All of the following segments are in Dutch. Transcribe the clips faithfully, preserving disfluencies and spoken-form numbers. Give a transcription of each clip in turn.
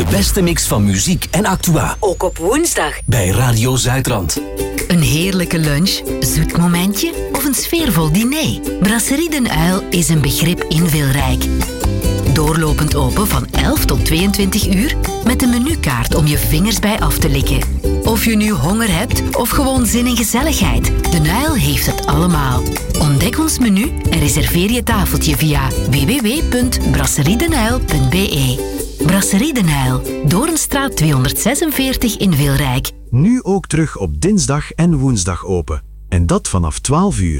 beste mix van muziek en actua. Ook op woensdag. Bij Radio Zuidrand. Een heerlijke lunch, zoet momentje of een sfeervol diner. Brasserie Den Uil is een begrip in Wilrijk. Doorlopend open van elf tot tweeëntwintig uur met een menukaart om je vingers bij af te likken. Of je nu honger hebt of gewoon zin in gezelligheid, Den Uil heeft het allemaal. Ontdek ons menu en reserveer je tafeltje via w w w punt brasseriedenuil punt b e. Brasserie Den Uil, Doornstraat tweehonderdzesenveertig in Wilrijk. Nu ook terug op dinsdag en woensdag open. En dat vanaf twaalf uur.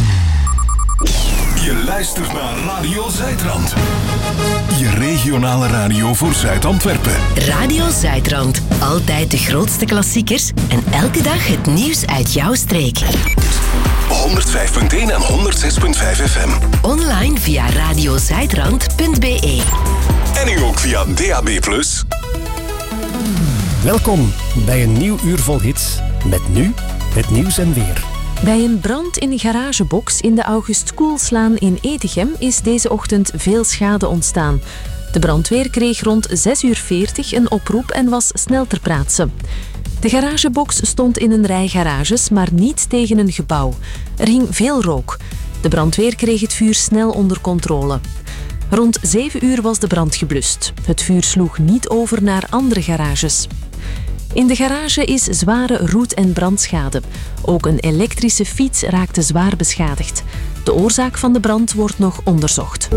Je luistert naar Radio Zuidrand. Je regionale radio voor Zuid-Antwerpen. Radio Zuidrand. Altijd de grootste klassiekers en elke dag het nieuws uit jouw streek. honderdvijf punt één en honderdzes punt vijf F M. Online via radiozuidrand punt b e. En nu ook via D A B plus. Welkom bij een nieuw uur vol hits. Met nu het nieuws en weer. Bij een brand in een garagebox in de August Koelslaan in Etegem is deze ochtend veel schade ontstaan. De brandweer kreeg rond zes uur veertig een oproep en was snel ter plaatse. De garagebox stond in een rij garages, maar niet tegen een gebouw. Er hing veel rook. De brandweer kreeg het vuur snel onder controle. Rond zeven uur was de brand geblust. Het vuur sloeg niet over naar andere garages. In de garage is zware roet- en brandschade. Ook een elektrische fiets raakte zwaar beschadigd. De oorzaak van de brand wordt nog onderzocht.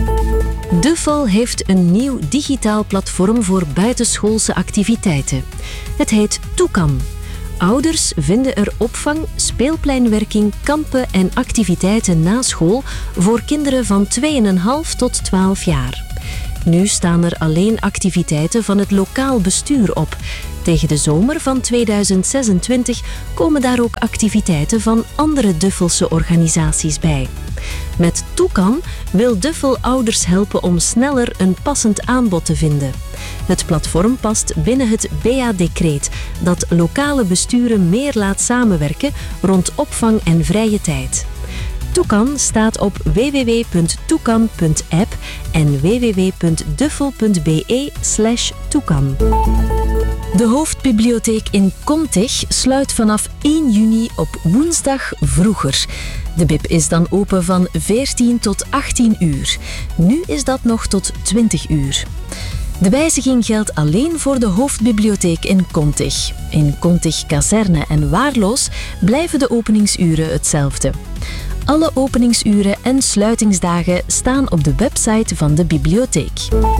Duffel heeft een nieuw digitaal platform voor buitenschoolse activiteiten. Het heet Toekan. Ouders vinden er opvang, speelpleinwerking, kampen en activiteiten na school voor kinderen van twee komma vijf tot twaalf jaar. Nu staan er alleen activiteiten van het lokaal bestuur op. Tegen de zomer van tweeduizend zesentwintig komen daar ook activiteiten van andere Duffelse organisaties bij. Met Toekan wil Duffel ouders helpen om sneller een passend aanbod te vinden. Het platform past binnen het B A-decreet dat lokale besturen meer laat samenwerken rond opvang en vrije tijd. Toekan staat op w w w punt toekan punt app en w w w punt duffel punt b e slash toekan. De hoofdbibliotheek in Contig sluit vanaf één juni op woensdag vroeger. De bib is dan open van veertien tot achttien uur. Nu is dat nog tot twintig uur. De wijziging geldt alleen voor de hoofdbibliotheek in Contig. In Contig Kazerne en Waarloos blijven de openingsuren hetzelfde. Alle openingsuren en sluitingsdagen staan op de website van de bibliotheek.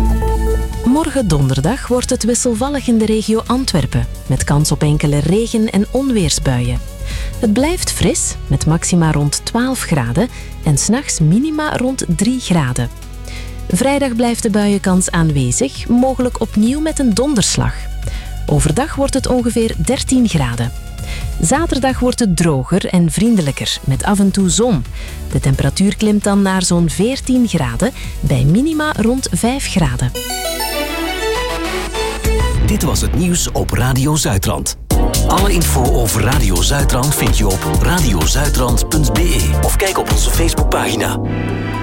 Morgen donderdag wordt het wisselvallig in de regio Antwerpen, met kans op enkele regen- en onweersbuien. Het blijft fris, met maxima rond twaalf graden en 's nachts minima rond drie graden. Vrijdag blijft de buienkans aanwezig, mogelijk opnieuw met een donderslag. Overdag wordt het ongeveer dertien graden. Zaterdag wordt het droger en vriendelijker, met af en toe zon. De temperatuur klimt dan naar zo'n veertien graden, bij minima rond vijf graden. Dit was het nieuws op Radio Zuidrand. Alle info over Radio Zuidrand vind je op radiozuidrand punt b e of kijk op onze Facebookpagina.